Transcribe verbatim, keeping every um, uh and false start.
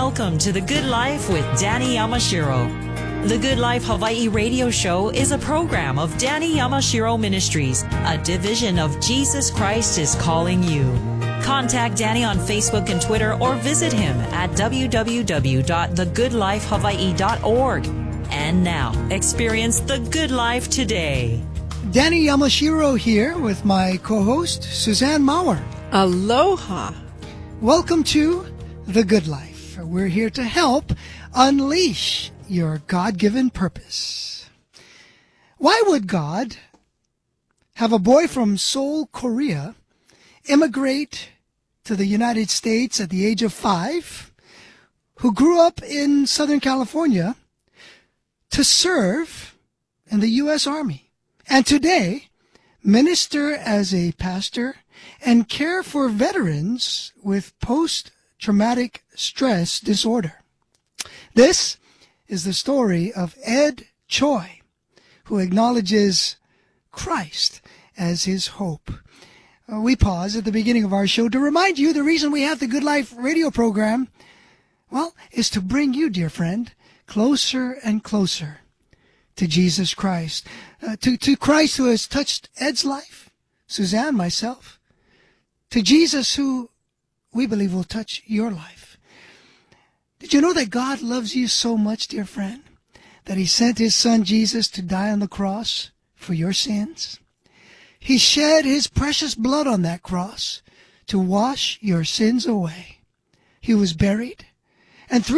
Welcome to The Good Life with Danny Yamashiro. The Good Life Hawaii radio show is a program of Danny Yamashiro Ministries, a division of Jesus Christ is Calling You. Contact Danny on Facebook and Twitter or visit him at w w w dot the good life hawaii dot org. And now, experience the good life today. Danny Yamashiro here with my co-host, Suzanne Maurer. Aloha. Welcome to The Good Life. We're here to help unleash your God-given purpose. Why would God have a boy from Seoul, Korea, immigrate to the United States at the age of five, who grew up in Southern California, to serve in the U S Army, and today minister as a pastor and care for veterans with post-traumatic stress disorder? This is the story of Ed Choi, who acknowledges Christ as his hope. Uh, we pause at the beginning of our show to remind you the reason we have the Good Life radio program, well, is to bring you, dear friend, closer and closer to Jesus Christ, uh, to, to Christ who has touched Ed's life, Suzanne, myself, to Jesus who we believe will touch your life. Did you know that God loves you so much, dear friend, that he sent his son Jesus to die on the cross for your sins? He shed his precious blood on that cross to wash your sins away. He was buried, and three